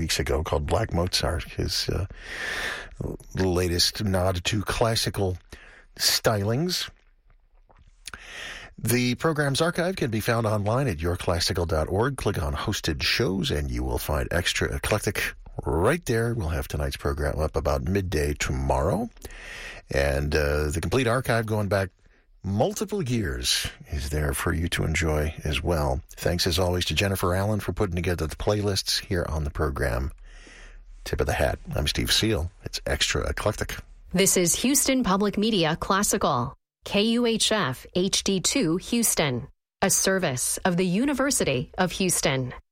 weeks ago called Black Mozart, his latest nod to classical stylings. The program's archive can be found online at yourclassical.org. Click on hosted shows and you will find Extra Eclectic right there. We'll have tonight's program up about midday tomorrow. And the complete archive going back multiple years is there for you to enjoy as well. Thanks as always to Jennifer Allen for putting together the playlists here on the program. Tip of the hat. I'm Steve Seal. It's Extra Eclectic. This is Houston Public Media Classical. KUHF HD2 Houston, a service of the University of Houston.